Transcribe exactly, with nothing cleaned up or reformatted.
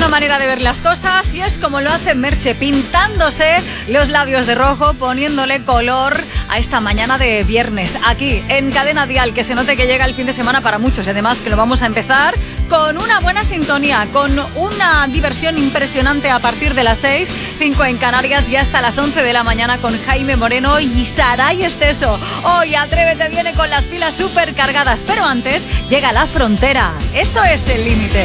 una manera de ver las cosas y es como lo hace Merche, pintándose los labios de rojo, poniéndole color a esta mañana de viernes aquí en Cadena Dial, que se note que llega el fin de semana para muchos y además que lo vamos a empezar con una buena sintonía, con una diversión impresionante a partir de las seis, cinco en Canarias y hasta las once de la mañana con Jaime Moreno y Saray Esteso. Hoy Atrévete viene con las pilas súper cargadas, pero antes llega La Frontera. Esto es El Límite.